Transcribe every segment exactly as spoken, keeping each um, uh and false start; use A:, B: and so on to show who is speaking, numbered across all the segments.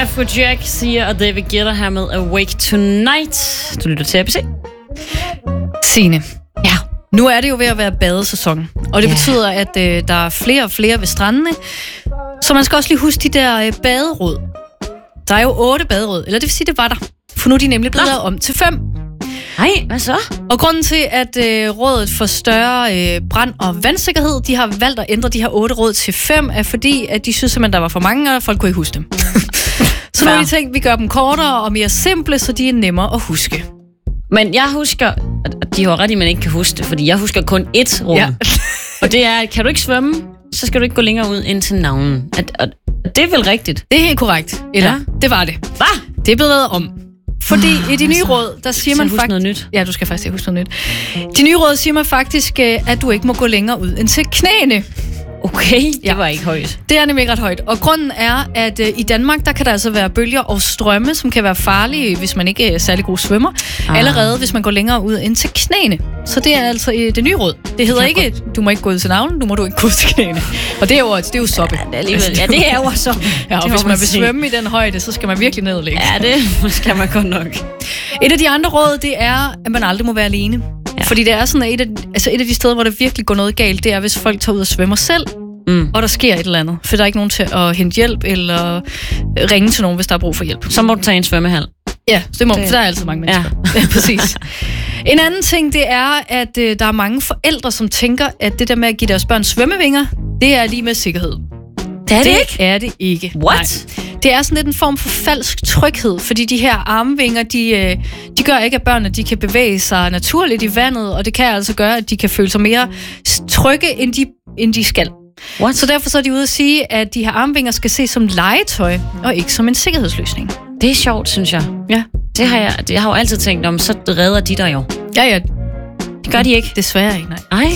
A: Afrojack siger, og David Guetta her med Awake Tonight. Du lytter til A B C.
B: Signe.
A: Ja.
B: Nu er det jo ved at være badesæson, og det
A: ja.
B: betyder, at øh, der er flere og flere ved strandene. Så man skal også lige huske de der øh, baderåd. Der er jo otte baderåd, eller det vil sige, det var der. For nu er de nemlig blevet lavet om til fem.
A: Nej, hvad så?
B: Og grunden til, at øh, rådet for større øh, brand- og vandsikkerhed, de har valgt at ændre de her otte råd til fem, er fordi, at de synes simpelthen, der var for mange, og folk kunne ikke huske dem. Så nu har de tænkt, at vi gør dem kortere og mere simple, så de er nemmere at huske.
A: Men jeg husker, at de har ret i, at man ikke kan huske det, fordi jeg husker kun ét råd. Ja. Og det er, at kan du ikke svømme, så skal du ikke gå længere ud ind til navnen. At, og det er vel rigtigt?
B: Det er helt korrekt. Eller, ja. Det var det.
A: Hvad?
B: Det er blevet lavet om. Fordi i de nye altså, råd, der siger man faktisk...
A: noget nyt.
B: Ja, du skal faktisk huske noget nyt. De nye råd siger man faktisk, at du ikke må gå længere ud end til knæene.
A: Okay, det ja. var ikke højt.
B: Det er nemlig ikke ret højt. Og grunden er, at uh, i Danmark, der kan der altså være bølger og strømme, som kan være farlige, hvis man ikke er særlig god svømmer. Ah. Allerede, hvis man går længere ud end til knæene. Så det er altså uh, det nye råd. Det hedder ikke, godt. Du må ikke gå ud til navlen, du må du ikke gå ud til knæene. Og det er jo, det er jo soppe.
A: Ja, det er, alligevel, ja, det er jo soppe.
B: Ja, og hvis man vil svømme i den højde, så skal man virkelig ned og ligge.
A: Ja, det skal man godt nok.
B: Et af de andre råd, det er, at man aldrig må være alene. Ja. Fordi det er sådan, et af, altså et af de steder, hvor der virkelig går noget galt, det er, hvis folk tager ud og svømmer selv. Mm. Og der sker et eller andet, for der er ikke nogen til at hente hjælp eller ringe til nogen, hvis der er brug for hjælp.
A: Så må du tage en svømmehal.
B: Ja, det må, det... for der er altid mange mennesker. Ja. Ja, præcis. En anden ting, det er, at øh, der er mange forældre, som tænker, at det der med at give deres børn svømmevinger, det er lige med sikkerhed.
A: Det er det,
B: det
A: ikke?
B: er det ikke.
A: What?
B: Nej. Det er sådan lidt en form for falsk tryghed, fordi de her armvinger, de, øh, de gør ikke, at børnene de kan bevæge sig naturligt i vandet, og det kan altså gøre, at de kan føle sig mere trygge, end de, end de skal. What? Så derfor så er de ude at sige, at de her armvinger skal ses som legetøj, og ikke som en sikkerhedsløsning.
A: Det er sjovt, synes jeg.
B: Ja.
A: Det har jeg, det har jo altid tænkt om, så redder de dig jo.
B: Ja, ja.
A: Det gør de ikke.
B: Desværre ikke, nej.
A: Nej.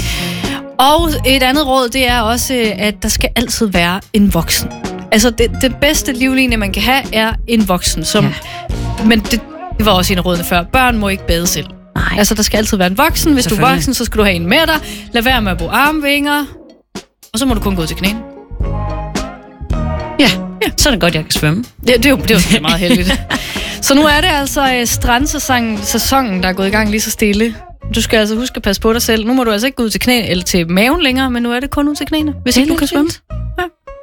B: Og et andet råd, det er også, at der skal altid være en voksen. Altså, det, det bedste livlinje, man kan have, er en voksen. Som, ja. Men det, det var også en af rådene før. Børn må ikke bade selv. Nej. Altså, der skal altid være en voksen. Hvis du er voksen, så skal du have en med dig. Lad være med at bruge armvinger. Og så må du kun gå til knæene.
A: Ja, ja, så er det godt, jeg kan svømme.
B: Ja, det er jo, det er jo meget heldigt. Så nu er det altså uh, strandsæsonen, sæsonen, der er gået i gang lige så stille. Du skal altså huske at passe på dig selv. Nu må du altså ikke gå ud til knæ eller til maven længere, men nu er det kun ud til knæene, hvis ikke du kan svømme.